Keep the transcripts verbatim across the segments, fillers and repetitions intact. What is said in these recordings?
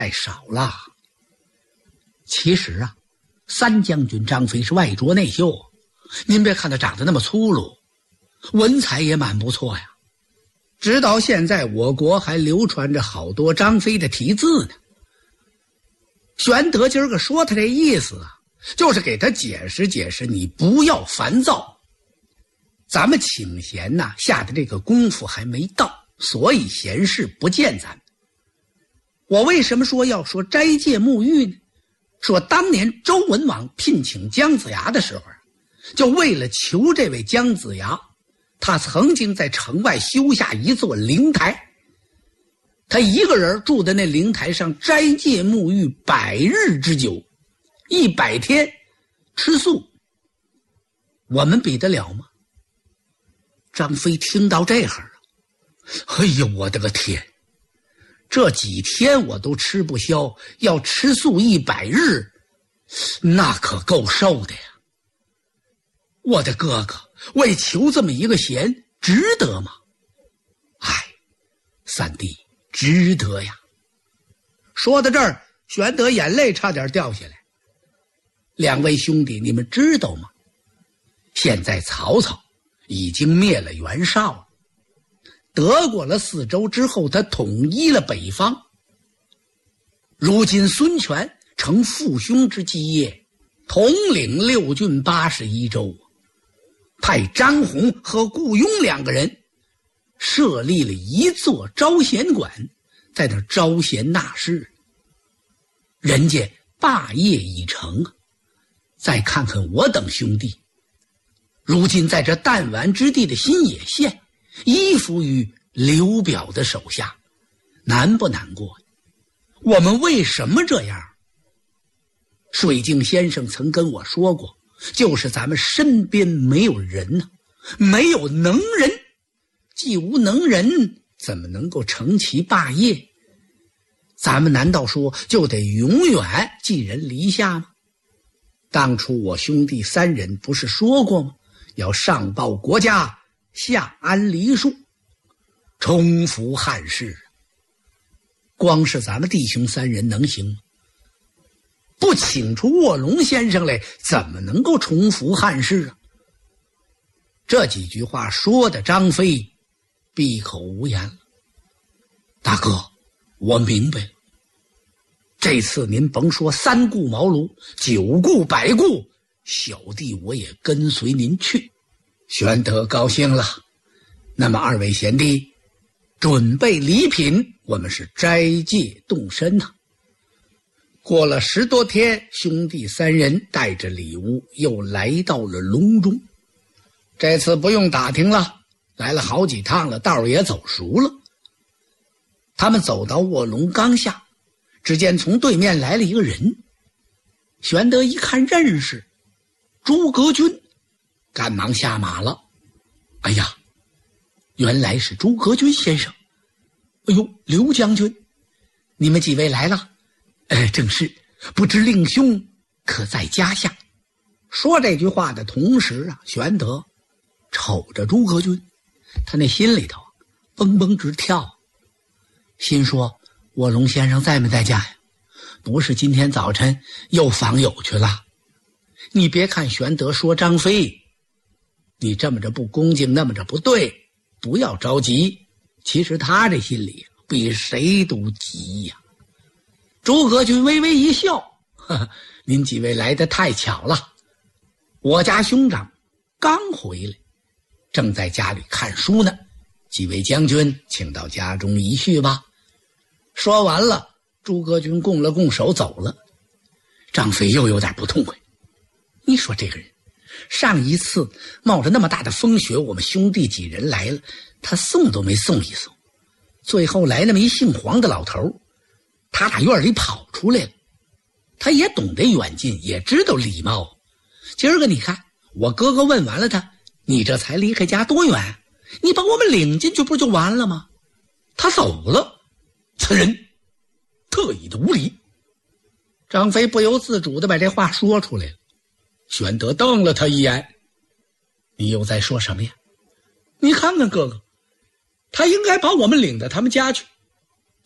太少了。其实啊，三将军张飞是外拙内秀，您别看他长得那么粗鲁，文采也蛮不错呀。直到现在我国还流传着好多张飞的题字呢。玄德今儿个说他这意思啊，就是给他解释解释，你不要烦躁。咱们请贤呐、啊、下的这个功夫还没到，所以贤士不见咱们。我为什么说要说斋戒沐浴呢？说当年周文王聘请姜子牙的时候，就为了求这位姜子牙，他曾经在城外修下一座灵台，他一个人住在那灵台上斋戒沐浴百日之久，一百天吃素，我们比得了吗？张飞听到这会儿，哎呦我的个天，这几天我都吃不消，要吃素一百日，那可够受的呀。我的哥哥，为求这么一个贤，值得吗？哎，三弟，值得呀。说到这儿，玄德眼泪差点掉下来。两位兄弟，你们知道吗？现在曹操已经灭了袁绍了，得过了四州之后，他统一了北方。如今孙权成父兄之基业，统领六郡八十一州，派张宏和顾雍两个人设立了一座招贤馆，在那招贤纳士。人家霸业已成啊！再看看我等兄弟，如今在这弹丸之地的新野县，依附于刘表的手下，难不难过？我们为什么这样？水镜先生曾跟我说过，就是咱们身边没有人呢、啊，没有能人，既无能人，怎么能够成其霸业？咱们难道说就得永远寄人篱下吗？当初我兄弟三人不是说过吗？要上报国家，下安黎庶，重扶汉室。光是咱们弟兄三人能行吗？不请出卧龙先生来，怎么能够重扶汉室啊？这几句话说的张飞闭口无言了。大哥，我明白了，这次您甭说三顾茅庐，九顾百顾，小弟我也跟随您去。玄德高兴了，那么二位贤弟准备礼品，我们是斋戒动身呐、啊。过了十多天，兄弟三人带着礼物又来到了隆中。这次不用打听了，来了好几趟了，道也走熟了。他们走到卧龙冈下，只见从对面来了一个人。玄德一看认识，诸葛均，赶忙下马了。哎呀，原来是诸葛均先生。哎呦，刘将军，你们几位来了？哎，正是，不知令兄可在家下？说这句话的同时啊，玄德瞅着诸葛均，他那心里头蹦蹦直跳，心说卧龙先生在没在家呀？不是今天早晨又访友去了？你别看玄德说张飞，你这么着不恭敬，那么着不对，不要着急。其实他这心里比谁都急呀。诸葛均微微一笑，呵呵，您几位来得太巧了，我家兄长刚回来，正在家里看书呢，几位将军请到家中一叙吧。说完了，诸葛均拱了拱手走了。张飞又有点不痛快，你说这个人，上一次冒着那么大的风雪，我们兄弟几人来了，他送都没送一送，最后来那么一姓黄的老头，他打院里跑出来了。他也懂得远近，也知道礼貌。今儿个你看，我哥哥问完了他，你这才离开家多远？你把我们领进去不就完了吗？他走了，此人特意的无礼。张飞不由自主的把这话说出来了。玄德瞪了他一眼，你又在说什么呀？你看看哥哥，他应该把我们领到他们家去，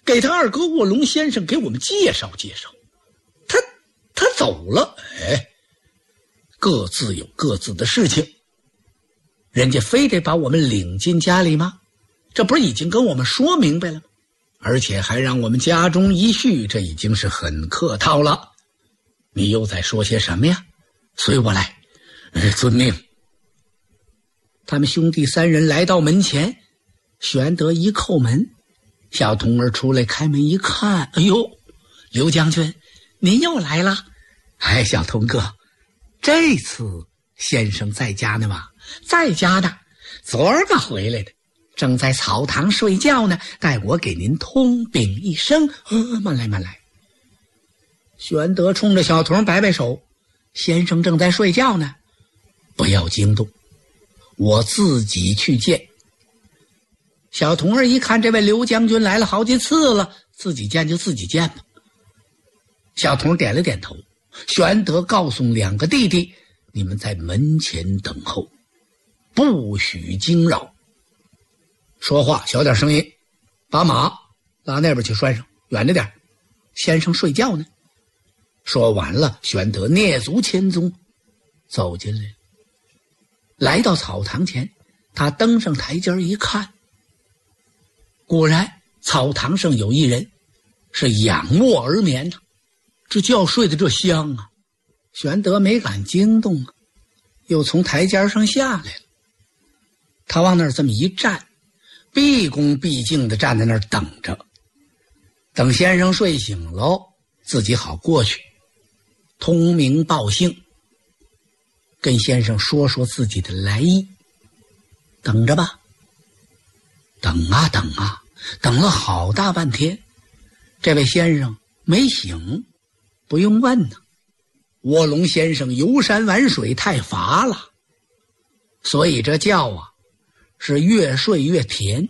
给他二哥卧龙先生给我们介绍介绍。他他走了，哎，各自有各自的事情，人家非得把我们领进家里吗？这不是已经跟我们说明白了吗？而且还让我们家中一叙，这已经是很客套了。你又在说些什么呀？随我来。哎，遵命。他们兄弟三人来到门前，玄德一叩门，小童儿出来开门一看，哎呦，刘将军，您又来了。哎，小童哥，这次先生在家呢吗？在家呢，昨儿个回来的，正在草堂睡觉呢，待我给您通禀一声。呃，慢来慢来。玄德冲着小童摆摆手，先生正在睡觉呢，不要惊动，我自己去见。小童儿一看这位刘将军来了好几次了，自己见就自己见吧。小童点了点头，玄德告诉两个弟弟，你们在门前等候，不许惊扰，说话小点声音，把马拉那边去拴上，远着点，先生睡觉呢。说完了，玄德蹑足潜踪走进来，来到草堂前，他登上台阶一看，果然草堂上有一人是仰卧而眠呢，这觉睡得这香啊。玄德没敢惊动啊，又从台阶上下来了。他往那儿这么一站，毕恭毕敬地站在那儿等着，等先生睡醒喽，自己好过去通名报姓，跟先生说说自己的来意。等着吧。等啊等啊，等了好大半天，这位先生没醒。不用问呢，卧龙先生游山玩水太乏了，所以这觉啊是越睡越甜。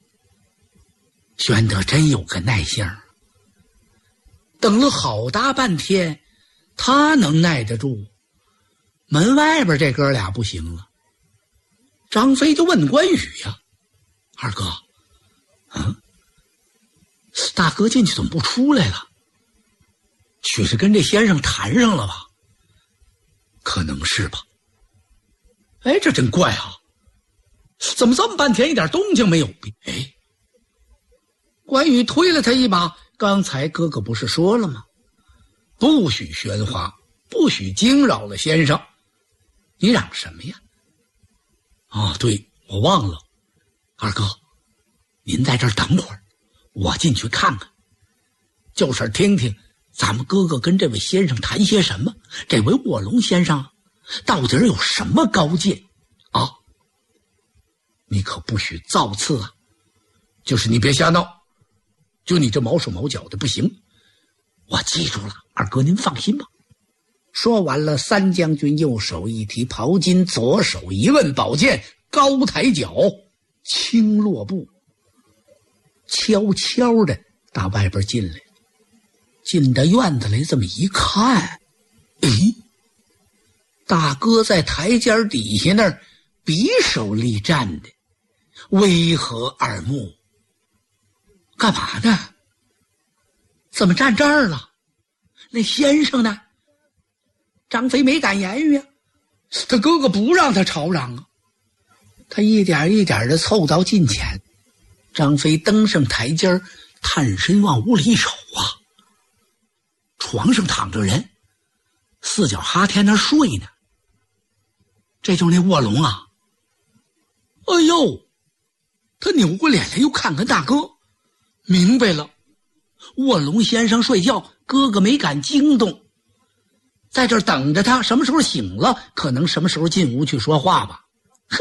玄德真有个耐性，等了好大半天，他能耐得住，门外边这哥俩不行了。张飞就问关羽呀，二哥，嗯，大哥进去怎么不出来了？许是跟这先生谈上了吧？可能是吧。哎，这真怪啊，怎么这么半天一点动静没有？哎，关羽推了他一把，刚才哥哥不是说了吗？不许喧哗，不许惊扰了先生，你嚷什么呀？啊，对，我忘了。二哥，您在这儿等会儿，我进去看看，就是听听咱们哥哥跟这位先生谈些什么，这位卧龙先生到底有什么高见啊？你可不许造次啊，就是你别瞎闹，就你这毛手毛脚的不行。我记住了，二哥您放心吧。说完了，三将军右手一提袍巾，左手一问宝剑，高抬脚，轻落步，悄悄的打外边进来。进到院子里这么一看，诶，大哥在台阶底下那儿匕首立站的，为何二目？干嘛呢？怎么站这儿了？那先生呢？张飞没敢言语啊，他哥哥不让他吵嚷啊。他一点一点的凑到近前，张飞登上台阶，探身往屋里一瞅啊，床上躺着人，四脚哈天那睡呢。这就是那卧龙啊。哎呦，他扭过脸来又看看大哥，明白了，卧龙先生睡觉，哥哥没敢惊动，在这儿等着他，什么时候醒了，可能什么时候进屋去说话吧。嘿，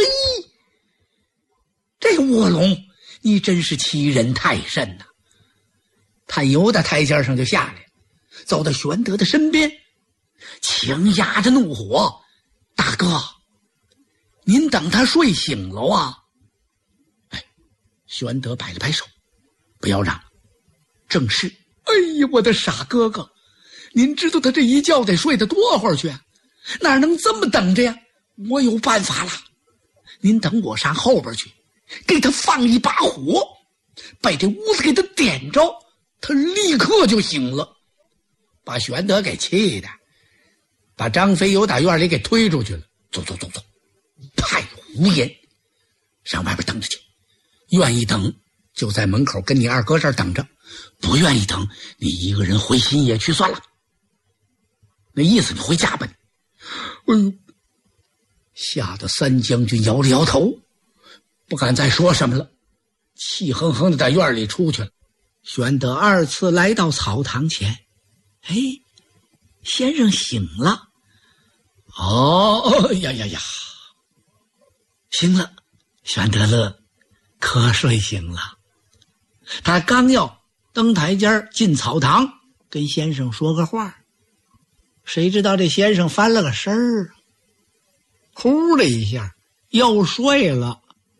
这卧龙你真是欺人太甚呐、啊！他游到台阶上就下来，走到玄德的身边，强压着怒火，大哥，您等他睡醒了啊。哎，玄德摆了摆手，不要嚷，正是。哎呀，我的傻哥哥，您知道他这一觉得睡得多会儿去啊？哪能这么等着呀？我有办法了，您等我上后边去，给他放一把火，把这屋子给他点着， 他立刻就醒了，把玄德给气的，把张飞由打院里给推出去了。走走走走，派胡言，上外边等着去。愿意等就在门口跟你二哥这儿等着，不愿意等你一个人回新野去算了。那意思你回家吧。哎呦，吓得三将军摇了摇头，不敢再说什么了，气哼哼的在院里出去了。玄德二次来到草堂前，哎，先生醒了。哦呀呀呀，醒了。玄德乐瞌睡醒了。他刚要登台阶进草堂跟先生说个话，谁知道这先生翻了个身儿，呼的一下又睡了。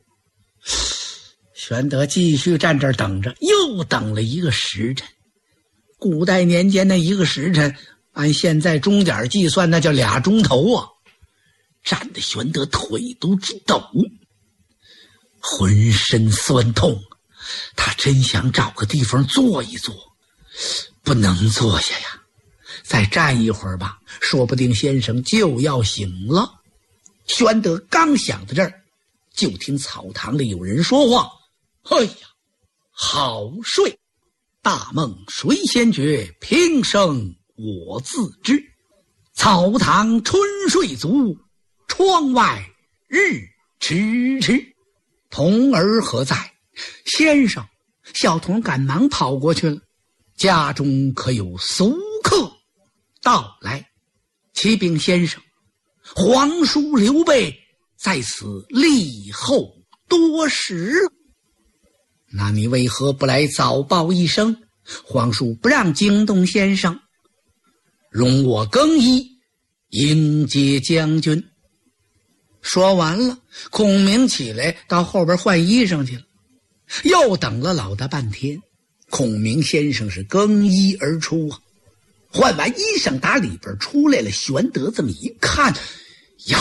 玄德继续站这儿等着，又等了一个时辰。古代年间那一个时辰按现在钟点计算，那叫俩钟头啊！站得玄德腿都直抖，浑身酸痛，他真想找个地方坐一坐，不能坐下呀，再站一会儿吧，说不定先生就要醒了。玄德刚想到这儿，就听草堂里有人说话：“哎呀，好睡！大梦谁先觉？平生我自知。草堂春睡足，窗外日迟迟。童儿何在？”先生，小童赶忙跑过去了。家中可有俗客到来？启禀先生，皇叔刘备在此立后多时了。那你为何不来早报一声？皇叔不让惊动先生。容我更衣迎接将军。说完了，孔明起来到后边换衣裳去了。又等了老大半天，孔明先生是更衣而出啊。换完衣裳打里边出来了，玄德这么一看呀，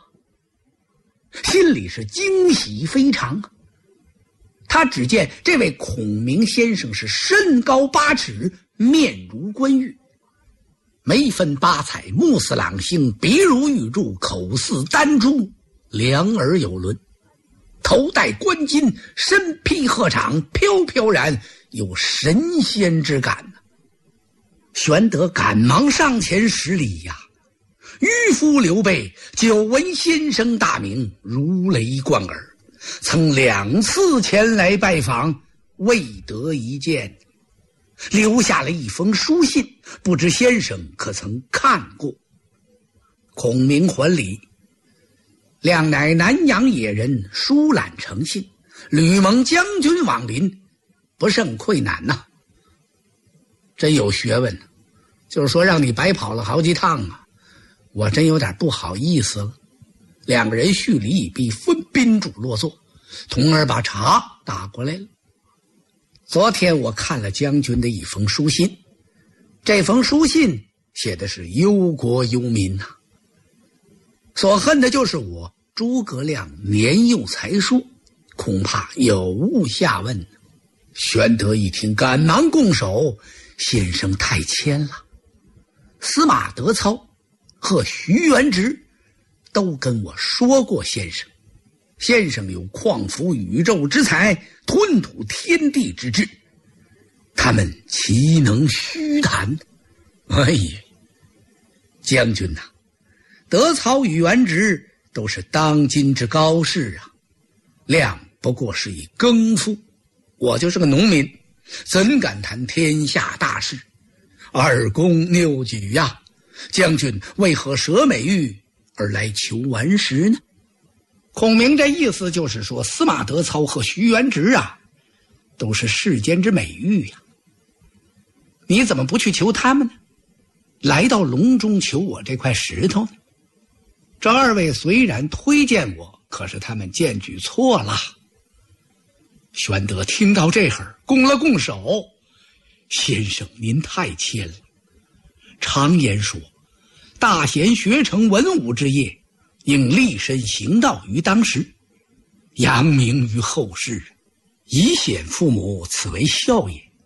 心里是惊喜非常啊。他只见这位孔明先生是身高八尺，面如冠玉，眉分八彩，目似朗星，鼻如玉柱，口似丹珠，两耳有轮，头戴冠巾，身披鹤氅，飘飘然有神仙之感呢。玄德赶忙上前施礼呀：“愚夫刘备，久闻先生大名，如雷贯耳，曾两次前来拜访，未得一见，留下了一封书信，不知先生可曾看过？”孔明还礼：“亮乃南阳野人，疏懒成性，吕蒙将军往临，不胜愧难呐、啊。”真有学问，就是说让你白跑了好几趟啊，我真有点不好意思了。两个人叙礼已毕，分宾主落座，童儿把茶打过来了。昨天我看了将军的一封书信，这封书信写的是忧国忧民呐、啊，所恨的就是我诸葛亮年幼才疏，恐怕有误下问。玄德一听，赶忙拱手：“先生太谦了。司马德操和徐元直都跟我说过先生，先生有旷服宇宙之才，吞吐天地之志，他们岂能虚谈？哎呀，将军呐、啊，德操与元直都是当今之高士啊，亮不过是一耕夫，我就是个农民，怎敢谈天下大事？二公谬举呀、啊！将军为何舍美玉而来求顽石呢？”孔明这意思就是说，司马德操和徐元直啊，都是世间之美玉呀、啊，你怎么不去求他们呢？来到隆中求我这块石头呢？这二位虽然推荐我，可是他们荐举错了。玄德听到这会儿，拱了拱手：“先生您太谦了。常言说，大贤学成文武之业，应立身行道于当时，扬名于后世，以显父母，此为孝也。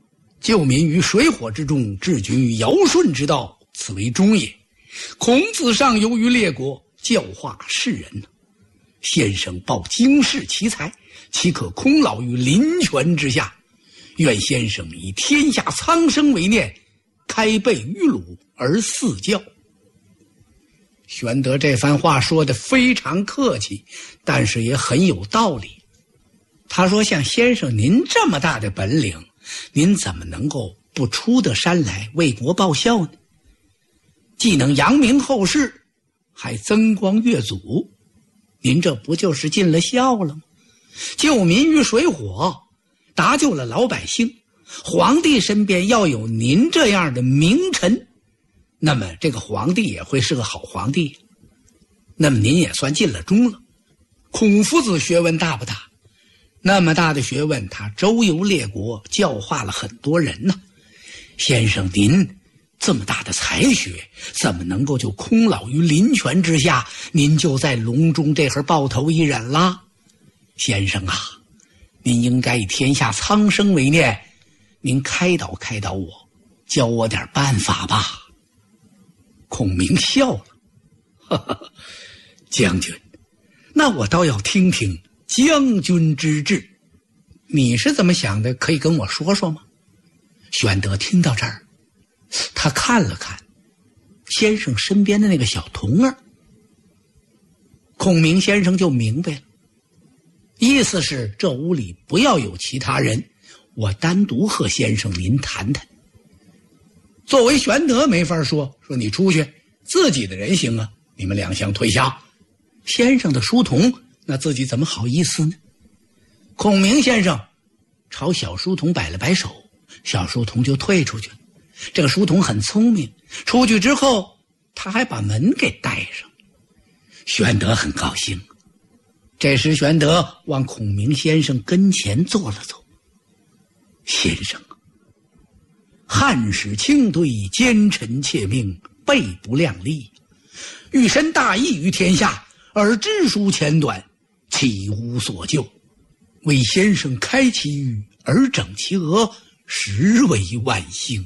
救民于水火之中，治军于尧舜之道，此为忠也。孔子上游于列国，教化世人。先生抱经世奇才，岂可空劳于林泉之下？愿先生以天下苍生为念，开背于鲁而嗣教。玄德这番话说得非常客气，但是也很有道理。他说，像先生您这么大的本领，您怎么能够不出得山来为国报效呢？既能扬名后世，还增光越祖，您这不就是尽了孝了吗？救民于水火，搭救了老百姓，皇帝身边要有您这样的名臣，那么这个皇帝也会是个好皇帝，那么您也算尽了忠了。孔夫子学问大不大？那么大的学问，他周游列国，教化了很多人呢。先生您这么大的才学，怎么能够就空劳于林泉之下？您就在隆中这会抱头一忍啦？先生啊，您应该以天下苍生为念，您开导开导我，教我点办法吧。孔明笑了，哈哈，将军，那我倒要听听将军之志，你是怎么想的？可以跟我说说吗？玄德听到这儿，他看了看先生身边的那个小童儿，孔明先生就明白了，意思是这屋里不要有其他人，我单独和先生您谈谈。作为玄德没法说，说你出去，自己的人行啊，你们两相退下。先生的书童，那自己怎么好意思呢？孔明先生朝小书童摆了摆手，小书童就退出去了。这个书童很聪明，出去之后他还把门给带上。玄德很高兴。这时玄德往孔明先生跟前坐了坐。先生，汉使轻队，奸臣窃命，备不量力，欲伸大义于天下，而知书浅短，岂无所救？为先生开其狱，而整其额，实为万幸。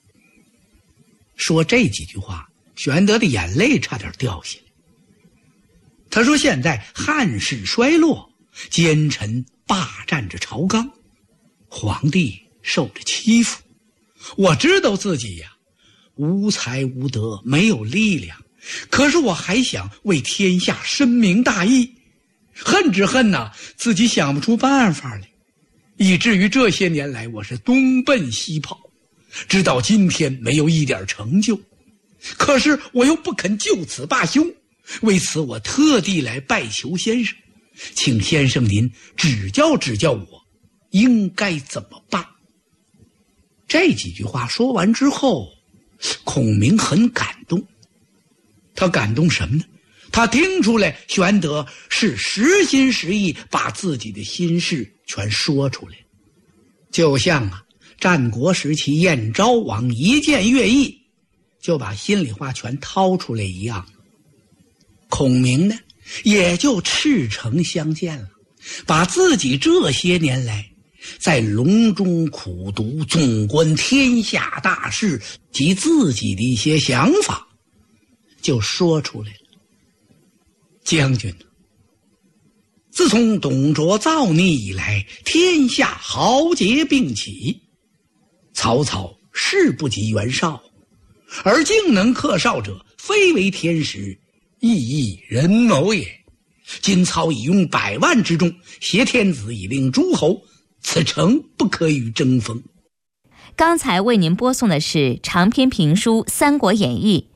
说这几句话，玄德的眼泪差点掉下来。他说，现在汉室衰落，奸臣霸占着朝纲，皇帝受着欺负，我知道自己呀无才无德，没有力量，可是我还想为天下深明大义，恨只恨呐、啊、自己想不出办法来，以至于这些年来我是东奔西跑，直到今天没有一点成就。可是我又不肯就此罢休，为此我特地来拜求先生，请先生您指教指教我应该怎么办。这几句话说完之后，孔明很感动。他感动什么呢？他听出来玄德是实心实意把自己的心事全说出来，就像啊战国时期燕昭王一见乐毅，就把心里话全掏出来一样。孔明呢也就赤诚相见了，把自己这些年来在隆中苦读，纵观天下大事及自己的一些想法就说出来了。将军，自从董卓造逆以来，天下豪杰并起，曹操事不及袁绍，而竟能克绍者，非为天时，亦亦人谋也。今操已用百万之众，挟天子以令诸侯，此诚不可与争锋。 刚才为您播送的是长篇评书《三国演义》，